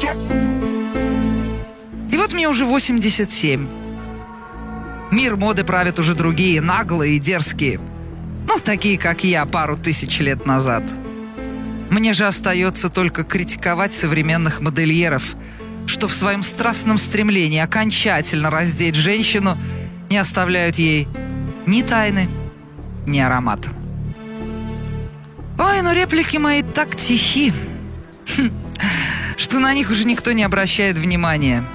И вот мне уже 87. Мир моды правят уже другие, наглые и дерзкие. Ну, такие, как я, пару тысяч лет назад. Мне же остается только критиковать современных модельеров, что в своем страстном стремлении окончательно раздеть женщину не оставляют ей ни тайны, ни аромата. Ой, но реплики мои так тихи, что на них уже никто не обращает внимания.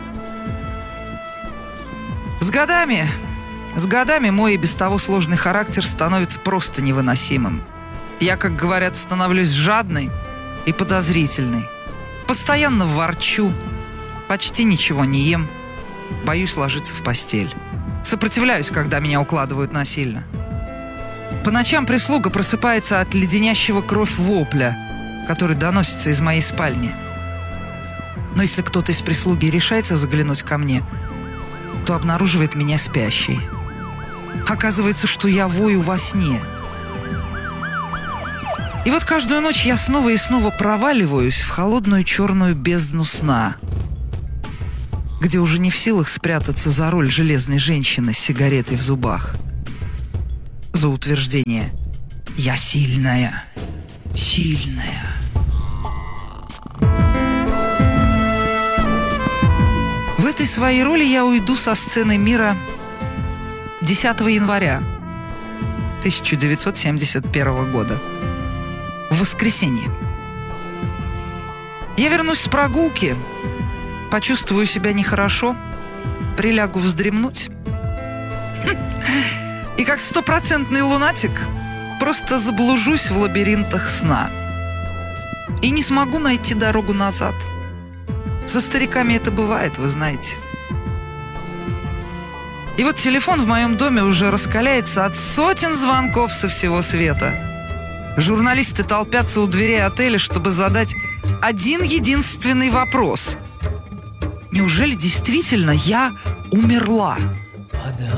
С годами мой и без того сложный характер становится просто невыносимым. Я, как говорят, становлюсь жадной и подозрительной. Постоянно ворчу, почти ничего не ем, боюсь ложиться в постель. Сопротивляюсь, когда меня укладывают насильно. По ночам прислуга просыпается от леденящего кровь вопля, который доносится из моей спальни. Но если кто-то из прислуги решается заглянуть ко мне, то обнаруживает меня спящей. Оказывается, что я вою во сне. И вот каждую ночь я снова и снова проваливаюсь в холодную черную бездну сна, где уже не в силах спрятаться за роль железной женщины с сигаретой в зубах. За утверждение «Я сильная, сильная». В этой своей роли я уйду со сцены мира 10 января 1971 года. В воскресенье. Я вернусь с прогулки, почувствую себя нехорошо, прилягу вздремнуть. И как стопроцентный лунатик просто заблужусь в лабиринтах сна. И не смогу найти дорогу назад. Со стариками это бывает, вы знаете. И вот телефон в моем доме уже раскаляется от сотен звонков со всего света. Журналисты толпятся у дверей отеля, чтобы задать один единственный вопрос. Неужели действительно я умерла?